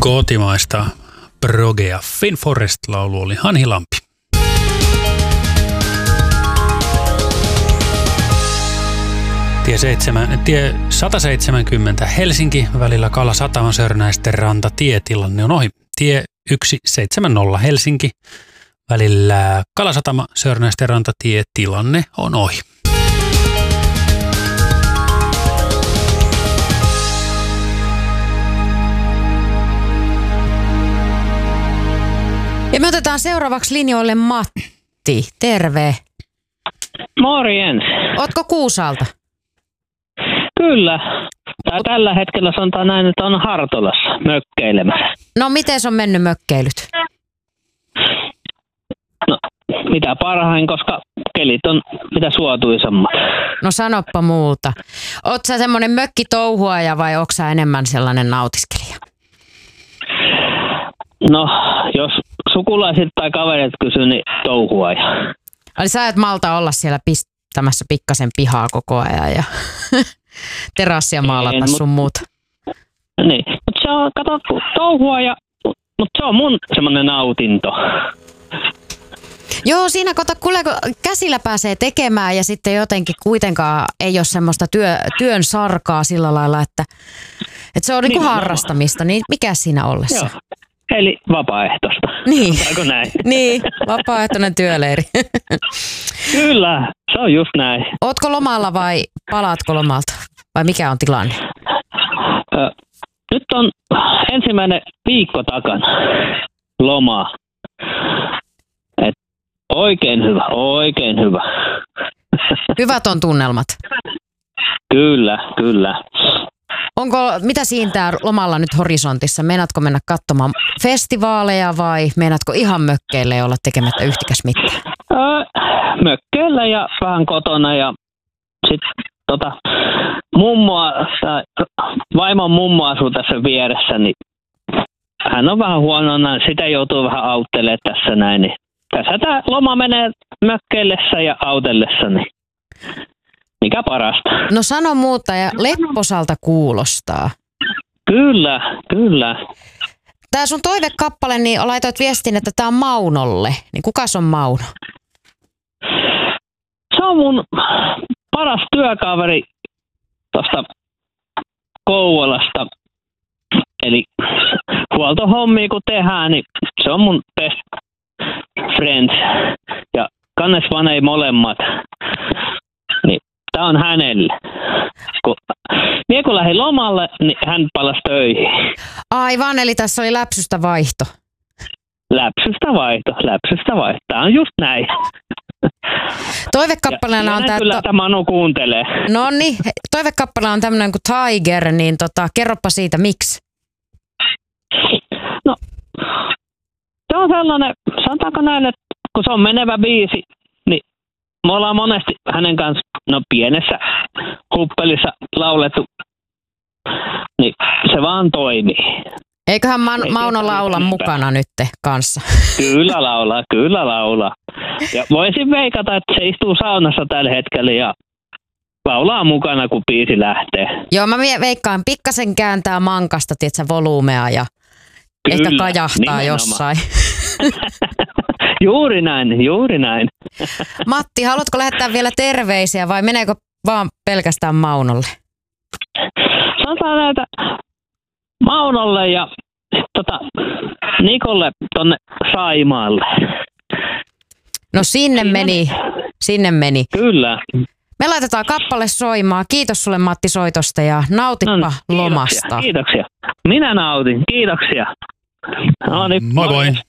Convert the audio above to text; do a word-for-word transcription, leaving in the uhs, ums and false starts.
Kotimaista progea. Finn Forest-laulu oli Hanhi Lampi. Tie, seitsemän, tie sata seitsemänkymmentä Helsinki välillä Kalasatama Sörnäisten ranta tietilanne on ohi. Tie yksi seitsemänkymmentä Helsinki välillä Kalasatama Sörnäisten ranta tietilanne on ohi. Ja me otetaan seuraavaksi linjoille Matti. Terve. Morjens. Ootko Kuusalta? Kyllä. Tää tällä hetkellä sanotaan näin, että on Hartolassa mökkeilemässä. No miten se on mennyt mökkeilyt? No mitä parhain, koska kelit on mitä suotuisammat. No sanoppa muuta. Oot sä semmonen mökkitouhuaja vai oot sä enemmän sellainen nautiskelija? No jos sukulaiset tai kaverit kysyy, niin touhuaja. Eli sä et malta olla siellä pistämässä pikkasen pihaa koko ajan ja terassia maalata en, sun mut, muuta. Niin, mutta se on, kato, touhua ja, mutta se on mun semmonen nautinto. Joo, siinä kato, kuule, käsillä pääsee tekemään ja sitten jotenkin kuitenkaan ei ole semmoista työ, työn sarkaa sillä lailla, että, että se on niinku harrastamista, niin mikä siinä ollessa? Joo, eli vapaaehtoista. Niin, Saako näin? niin, vapaaehtoinen työleiri. Kyllä, se on just näin. Ootko lomalla vai palaatko lomalta? Vai mikä on tilanne? Ö, nyt on ensimmäinen viikko takana lomaa. Et oikein hyvä, oikein hyvä. Hyvät on tunnelmat. Kyllä, kyllä. Onko, mitä siintää lomalla nyt horisontissa? Meinaatko mennä katsomaan festivaaleja vai meinaatko ihan mökkeille ja olla tekemättä yhtikäs mitään? Öö, mökkeillä ja vähän kotona ja sitten tota, mummoa, vaimon mummo asuu tässä vieressä, niin hän on vähän huonona, sitä joutuu vähän auttelemaan tässä näin. Niin tässä tämä loma menee mökkeillessä ja autellessa, niin mikä parasta. No sano muuta ja lepposalta kuulostaa. Kyllä, kyllä. Tää sun toivekappale, niin laitoit viestin, että tää on Maunolle. Niin kukas on Mauno? Se on mun paras työkaveri tuosta Kouvolasta. Eli huoltohommia kun tehdään, niin se on mun best friends. Ja kannes vaan ei molemmat. Niin tää on hänelle. Kun mie kun lähdin lomalle, niin hän palasi töihin. Aivan, eli tässä oli läpsystä vaihto. Läpsystä vaihto, läpsystä vaihto. Tää on just näin. Toivekappaleena on tää... Kyllä to... Manu kuuntelee. No niin, toivekappaleena on tämmönen kuin Tiger, niin tota, kerropa siitä, miksi? No, se on sellainen, sanotaanko näin, että kun se on menevä biisi, niin me ollaan monesti hänen kanssa, no pienessä huppelissa laulettu, niin se vaan toimii. Eiköhän Ma- Mauno laula mukana nyt kanssa? Kyllä laulaa, kyllä laulaa. Ja voisin veikata, että se istuu saunassa tällä hetkellä ja laulaa mukana, kun biisi lähtee. Joo, mä veikkaan, pikkasen kääntää mankasta, tietsä, volyymea ja kyllä, ehkä kajahtaa nimenomaan jossain. Juuri näin, juuri näin. Matti, haluatko lähettää vielä terveisiä vai meneekö vaan pelkästään Maunolle? Sanotaan näitä Maunolle ja tota, Nikolle tonne Saimaalle. No sinne Siinä meni, sinne meni. Kyllä. Me laitetaan kappale soimaan. Kiitos sulle Matti soitosta ja nautippa no, kiitoksia, lomasta. Kiitoksia. Minä nautin. Kiitoksia. No niin, moi moi.